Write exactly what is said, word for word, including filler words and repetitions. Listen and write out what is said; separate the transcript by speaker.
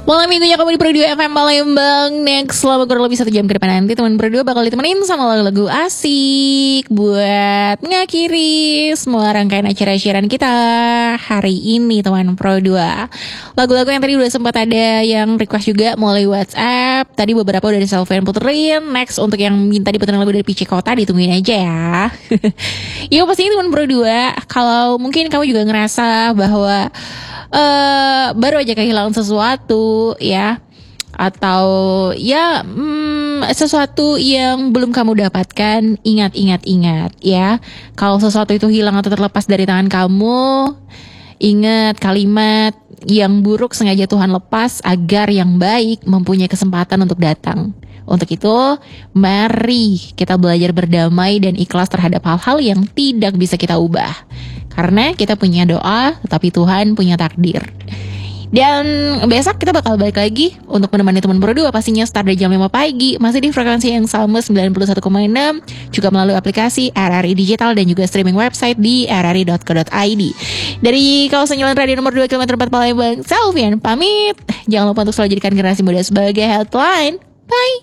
Speaker 1: Malam minggunya kamu di Pro dua F M Palembang. Next selama kurang lebih satu jam ke depan nanti teman Pro dua bakal ditemenin sama lagu-lagu asik buat mengakhiri semua rangkaian acara siaran kita hari ini teman Pro dua. Lagu-lagu yang tadi udah sempat ada yang request juga melalui WhatsApp. Tadi beberapa udah ada Selvian puterin. Next untuk yang minta diputerin lagu dari P C Kota ditungguin aja ya. Yuk pastinya teman Pro dua, kalau mungkin kamu juga ngerasa bahwa Uh, baru aja kehilangan sesuatu ya, atau ya hmm, sesuatu yang belum kamu dapatkan, ingat ingat ingat ya, kalau sesuatu itu hilang atau terlepas dari tangan kamu, ingat kalimat yang buruk sengaja Tuhan lepas agar yang baik mempunyai kesempatan untuk datang. Untuk itu, mari kita belajar berdamai dan ikhlas terhadap hal-hal yang tidak bisa kita ubah. Karena kita punya doa, tetapi Tuhan punya takdir. Dan besok kita bakal balik lagi untuk menemani teman Pro dua pastinya start dari jam lima pagi. Masih di frekuensi yang sama sembilan puluh satu koma enam. Juga melalui aplikasi R R I Digital dan juga streaming website di r r i dot co dot i d. Dari kawasan jalan radio nomor dua kilometer empat Palembang, Selvian pamit. Jangan lupa untuk selalu jadikan generasi muda sebagai headline. Bye!